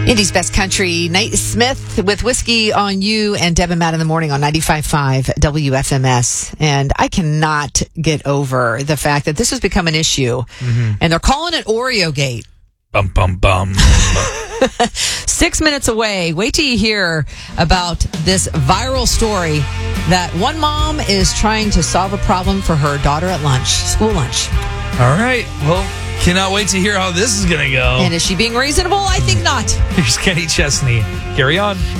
Indy's Best Country, Nate Smith with Whiskey on You and Deb and Matt in the Morning on 95.5 WFMS. And I cannot get over the fact that this has become an issue. And they're calling it Oreo Gate. Bum, bum, bum. 6 minutes away. Wait till you hear about this viral story that one mom is trying to solve a problem for her daughter at lunch, school lunch. All right. Well, cannot wait to hear how this is going to go. And is she being reasonable? I think not. Here's Kenny Chesney. Carry on.